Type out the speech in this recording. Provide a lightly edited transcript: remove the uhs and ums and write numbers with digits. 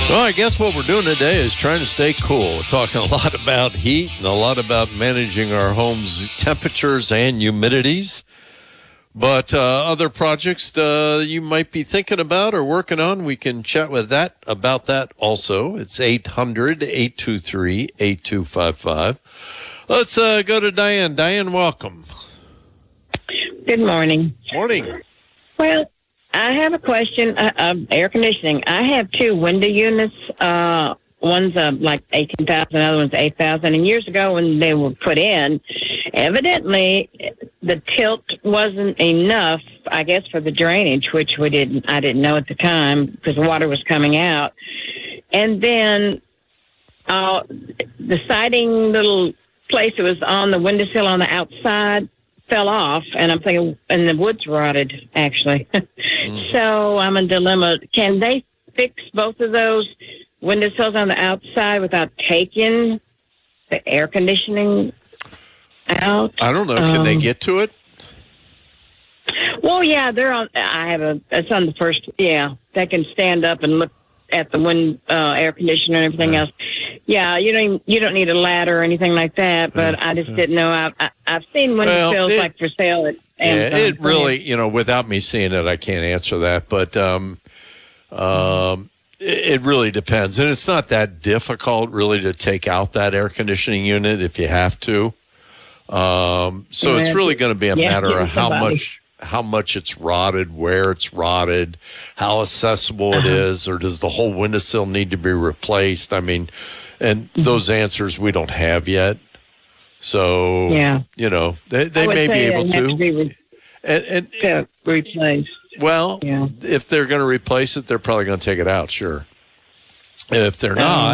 Well, I guess what we're doing today is trying to stay cool. We're talking a lot about heat and a lot about managing our home's temperatures and humidities. But other projects you might be thinking about or working on, we can chat about that also. It's 800-823-8255. Let's go to Diane. Diane, welcome. Good morning. Morning. Well, I have a question of air conditioning. I have two window units. One's like 18,000, the other one's 8,000. And years ago when they were put in, evidently the tilt wasn't enough, I guess, for the drainage, which I didn't know at the time because water was coming out. And then the siding little place that was on the windowsill on the outside fell off, and I'm thinking, and the wood's rotted, actually. So I'm in a dilemma. Can they fix both of those windowsills on the outside without taking the air conditioning out? I don't know. Can they get to it? Well, yeah, they're on. It's on the first. Yeah, they can stand up and look at the air conditioner and everything else. Yeah, you don't need a ladder or anything like that. But I just didn't know. I've seen windowsills like for sale at Amazon. It really, without me seeing it, I can't answer that. But it really depends, and it's not that difficult really to take out that air conditioning unit if you have to. So it's really going to be a matter of how much it's rotted, where it's rotted, how accessible it is, or does the whole windowsill need to be replaced? I mean, and those answers we don't have yet. So, they may be able to. And replace. Well, if they're going to replace it, they're probably going to take it out, sure. If they're not,